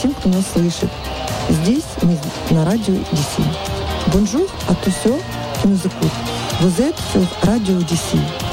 всем, кто нас слышит. Здесь мы на радио DC. Bonjour à tous ceux qui nous écoutent. Vous êtes sur Radio DC.